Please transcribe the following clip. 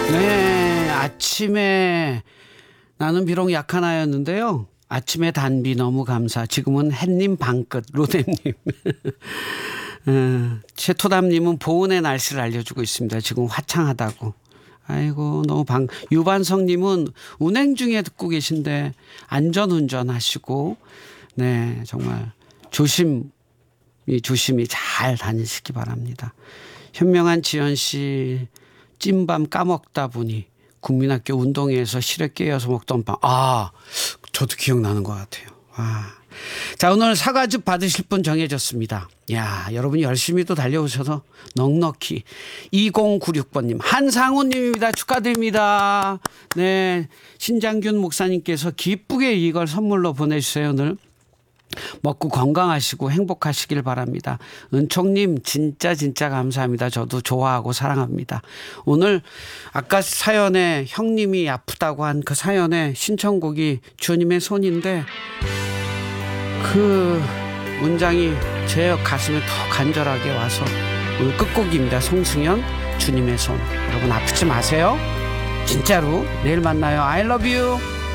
네, 아침에 나는 비록 약한 아였는데요. 아침에 단비 너무 감사. 지금은 햇님 방끝 로뎀님. 최토담님은 보은의 날씨를 알려주고 있습니다. 지금 화창하다고. 아이고 너무 유반성님은 운행 중에 듣고 계신데 안전운전 하시고 네 정말 조심히 잘 다니시기 바랍니다. 현명한 지연씨 찐밤 까먹다 보니 국민학교 운동회에서 실에 깨어서 먹던 빵. 저도 기억나는 것 같아요. 자, 오늘 사과즙 받으실 분 정해졌습니다. 야, 여러분 열심히 또 달려오셔서 넉넉히 2096번님, 한상우님입니다. 축하드립니다. 네, 신장균 목사님께서 기쁘게 이걸 선물로 보내주세요. 오늘 먹고 건강하시고 행복하시길 바랍니다. 은총님 진짜 감사합니다. 저도 좋아하고 사랑합니다. 오늘 아까 사연에 형님이 아프다고 한 그 사연에 신청곡이 주님의 손인데 그 문장이 제 가슴에 더 간절하게 와서 오늘 끝곡입니다. 송승연 주님의 손. 여러분 아프지 마세요. 진짜로 내일 만나요. I love you.